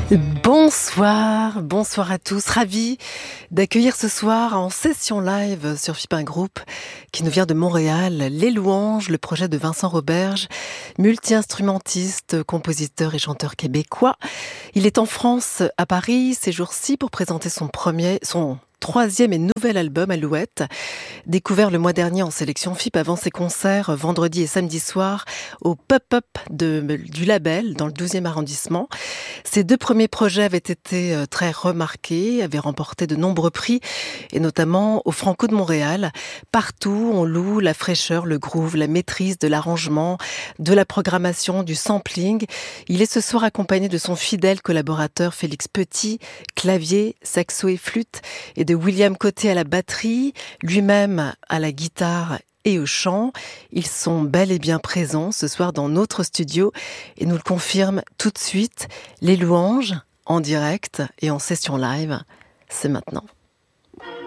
Bonsoir à tous. Ravi d'accueillir ce soir en session live sur FIP1 Group qui nous vient de Montréal, Les Louanges, le projet de Vincent Roberge, multi-instrumentiste, compositeur et chanteur québécois. Il est en France, à Paris, ces jours-ci pour présenter son troisième et nouvel album, Alouette, découvert le mois dernier en sélection FIP avant ses concerts vendredi et samedi soir au Pop-Up du Label dans le 12e arrondissement. Ses deux premiers projets avaient été très remarqués, avaient remporté de nombreux prix et notamment au Franco de Montréal. Partout, on loue la fraîcheur, le groove, la maîtrise de l'arrangement, de la programmation, du sampling. Il est ce soir accompagné de son fidèle collaborateur Félix Petit, clavier, saxo et flûte, et de William Côté à la batterie, lui-même à la guitare et au chant. Ils sont bel et bien présents ce soir dans notre studio et nous le confirment tout de suite. Les Louanges, en direct et en session live, c'est maintenant.